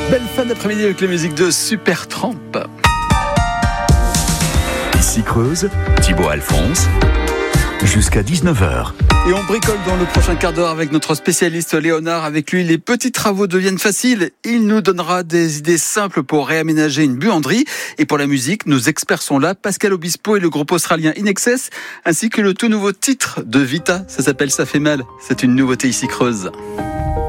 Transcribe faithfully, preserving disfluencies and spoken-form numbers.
Belle fin d'après-midi avec la musique de Supertramp. Ici Creuse, Thibaut Alphonse, jusqu'à dix-neuf heures. Et on bricole dans le prochain quart d'heure avec notre spécialiste Léonard. Avec lui, les petits travaux deviennent faciles. Il nous donnera des idées simples pour réaménager une buanderie. Et pour la musique, nos experts sont là. Pascal Obispo et le groupe australien In Excess, ainsi que le tout nouveau titre de Vita. Ça s'appelle Ça fait mal. C'est une nouveauté ici Creuse.